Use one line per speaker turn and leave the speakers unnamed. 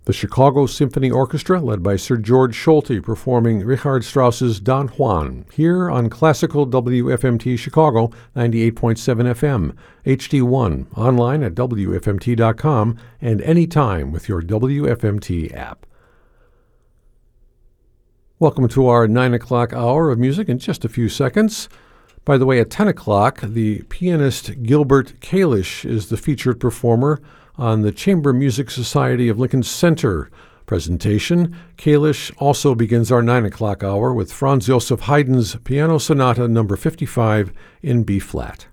The Chicago Symphony Orchestra, led by Sir George Solti, performing Richard Strauss's Don Juan, here on Classical WFMT Chicago 98.7 FM, HD1, online at WFMT.com, and anytime with your WFMT app. Welcome to our 9 o'clock hour of music in just a few seconds. By the way, at 10 o'clock, the pianist Gilbert Kalish is the featured performer on the Chamber Music Society of Lincoln Center presentation. Kalish also begins our 9 o'clock hour with Franz Joseph Haydn's Piano Sonata No. 55 in B-flat.